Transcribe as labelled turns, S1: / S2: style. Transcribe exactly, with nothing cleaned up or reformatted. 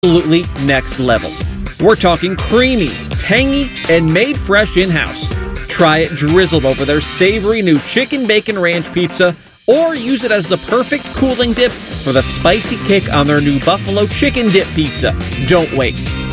S1: absolutely next level. We're talking creamy, tangy, and made fresh in-house. Try it drizzled over their savory new chicken bacon ranch pizza, or use it as the perfect cooling dip for the spicy kick on their new buffalo chicken dip pizza. Don't wait.